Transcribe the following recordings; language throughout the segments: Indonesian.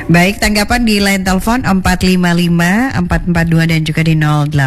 Baik, tanggapan di line telepon 455-442 dan juga di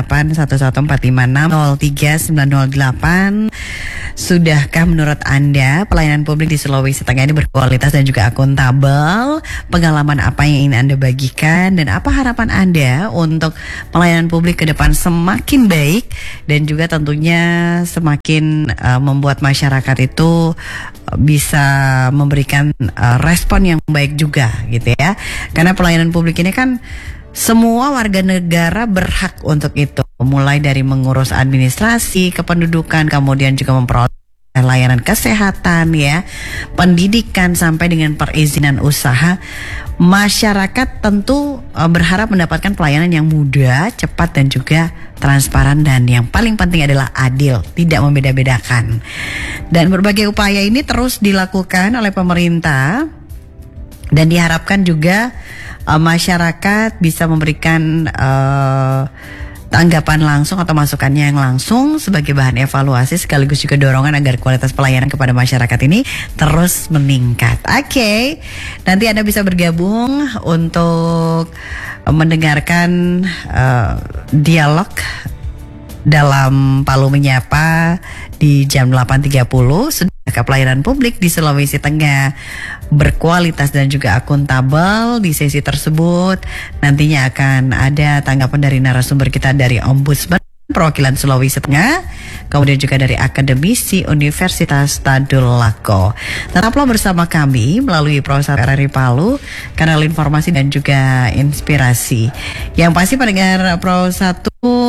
081145603908. Sudahkah menurut Anda pelayanan publik di Sulawesi Tengah ini berkualitas dan juga akuntabel? Pengalaman apa yang ingin Anda bagikan dan apa harapan Anda untuk pelayanan publik ke depan semakin baik dan juga tentunya semakin membuat masyarakat itu bisa memberikan respon yang baik juga gitu ya. Karena pelayanan publik ini kan semua warga negara berhak untuk itu, mulai dari mengurus administrasi, kependudukan, kemudian juga memperoleh layanan kesehatan ya, pendidikan sampai dengan perizinan usaha. Masyarakat tentu berharap mendapatkan pelayanan yang mudah, cepat dan juga transparan, dan yang paling penting adalah adil, tidak membeda-bedakan. Dan berbagai upaya ini terus dilakukan oleh pemerintah dan diharapkan juga masyarakat bisa memberikan tanggapan langsung atau masukannya yang langsung sebagai bahan evaluasi sekaligus juga dorongan agar kualitas pelayanan kepada masyarakat ini terus meningkat. Oke, nanti Anda bisa bergabung untuk mendengarkan dialog dalam Palu Menyapa di jam 8.30. Sudahkah pelayanan publik di Sulawesi Tengah berkualitas dan juga akuntabel? Di sesi tersebut nantinya akan ada tanggapan dari narasumber kita dari Ombudsman Perwakilan Sulawesi Tengah, kemudian juga dari akademisi Universitas Tadulako. Tetaplah bersama kami melalui Pro1 RRI Palu, kanal informasi dan juga inspirasi. Yang pasti pendengar Pro1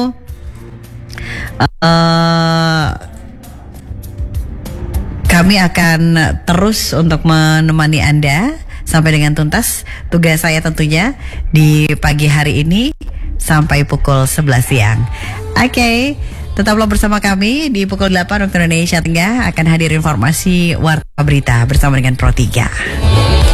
kami akan terus untuk menemani Anda sampai dengan tuntas. Tugas saya tentunya di pagi hari ini sampai pukul 11 siang. Oke, tetaplah bersama kami di pukul 8 waktu Indonesia Tengah akan hadir informasi Warta Berita bersama dengan Pro 3.